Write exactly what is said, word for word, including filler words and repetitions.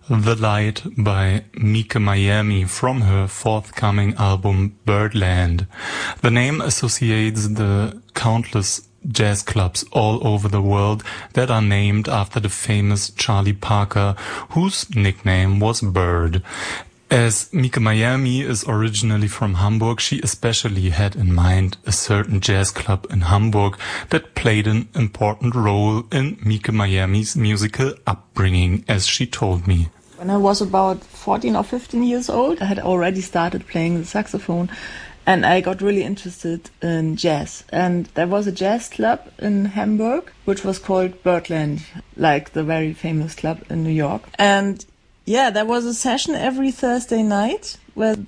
The Light by Mika Miami from her forthcoming album Birdland. The name associates the countless jazz clubs all over the world that are named after the famous Charlie Parker, whose nickname was Bird. As Mika Miami is originally from Hamburg, she especially had in mind a certain jazz club in Hamburg that played an important role in Mika Miami's musical upbringing, as she told me. When I was about fourteen or fifteen years old, I had already started playing the saxophone and I got really interested in jazz. And there was a jazz club in Hamburg, which was called Birdland, like the very famous club in New York. And yeah, there was a session every Thursday night where